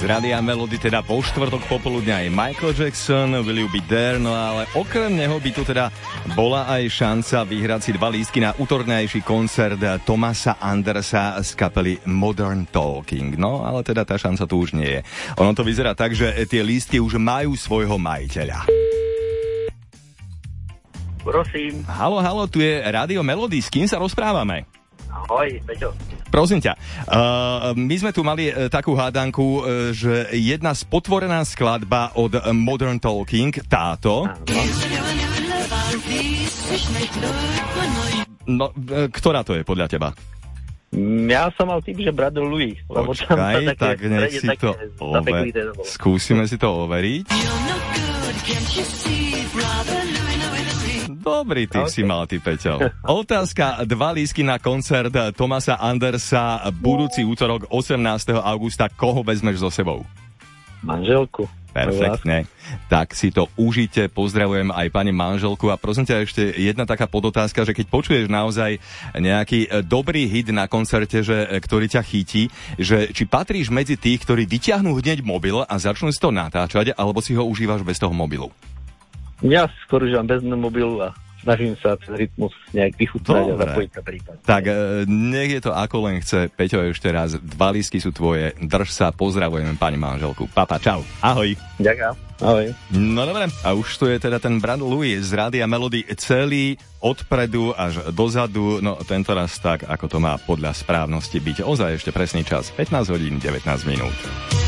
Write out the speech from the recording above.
Rádia Melody, teda po štvrtok popoludňa aj Michael Jackson, Will You Be There, no ale okrem neho by tu teda bola aj šanca vyhrať si 2 lístky na utorňajší koncert Thomasa Andersa z kapely Modern Talking. No ale teda tá šanca tu už nie je. Ono to vyzerá tak, že tie lístky už majú svojho majiteľa. Prosím. Halo, tu je Rádio Melody, s kým sa rozprávame? Ahoj, Peťo. Prosím ťa, my sme tu mali takú hádanku, že jedna spotvorená skladba od Modern Talking, táto. No, ktorá to je podľa teba? Ja som mal tým, že Brother Louis. Počkaj, tak nech si to skúsime si to overiť. Dobrý tip si mal, ty Peťo. Otázka, 2 lístky na koncert Thomasa Andersa budúci útorok 18. augusta. Koho vezmeš so sebou? Manželku. Perfektne. Tak si to užite. Pozdravujem aj pani manželku. A prosím ťa ešte jedna taká podotázka, že keď počuješ naozaj nejaký dobrý hit na koncerte, ktorý ťa chytí, že či patríš medzi tých, ktorí vyťahnú hneď mobil a začnú si to natáčať, alebo si ho užívaš bez toho mobilu? Ja skôr užívam bez mobilu a snažím sa ten rytmus nejak vychutnať a zapojiť sa prípad. Tak nech je to ako len chce. Peťo, ešte raz, 2 lístky sú tvoje. Drž sa, pozdravujeme pani manželku. Papa, čau. Ahoj. Ďakujem. Ahoj. No dobre, a už tu je teda ten Brad Louis z Rádia Melody celý odpredu až dozadu. No tento raz tak, ako to má podľa správnosti byť. Ozaj ešte presný čas. 15 hodín, 19 minút.